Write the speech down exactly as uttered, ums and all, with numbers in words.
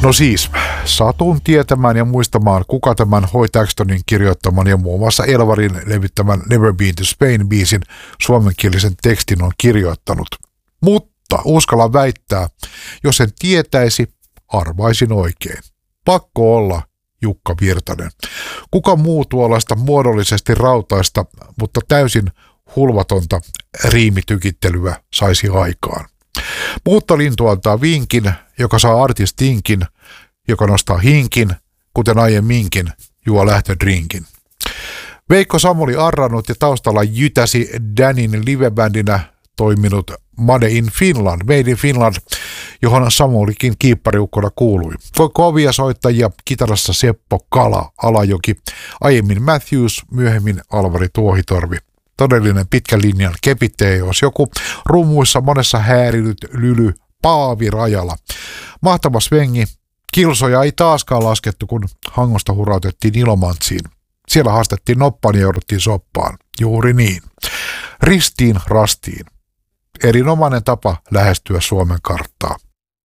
No siis, satun tietämään ja muistamaan, kuka tämän Hoyt Axtonin kirjoittaman ja muun muassa Elvarin levittämän Never Been to Spain-biisin suomenkielisen tekstin on kirjoittanut. Mutta uskallan väittää, jos en tietäisi, arvaisin oikein. Pakko olla Jukka Virtanen. Kuka muu tuollaista muodollisesti rautaista, mutta täysin hulvatonta riimitykittelyä saisi aikaan. Muuttolintu antaa vinkin, joka saa artistinkin, joka nostaa hinkin, kuten aiemminkin, juo lähtödrinkin. Veikko Samuli arrannut ja taustalla jytäsi Danin livebändinä toiminut Made in Finland, Made in Finland, johon Samulikin kiippariukkona kuului. Kovia soittajia, kitarassa Seppo Kala, Alajoki, aiemmin Matthews, myöhemmin Alvari Tuohitorvi. Todellinen pitkän linjan kepittee, jos joku, rummuissa monessa häärinyt Lyly Paavi Rajala. Mahtava svengi, kilsoja ei taaskaan laskettu, kun Hangosta hurautettiin Ilomantsiin. Siellä haastettiin noppaan ja jouduttiin soppaan. Juuri niin. Ristiin rastiin. Erinomainen tapa lähestyä Suomen karttaa.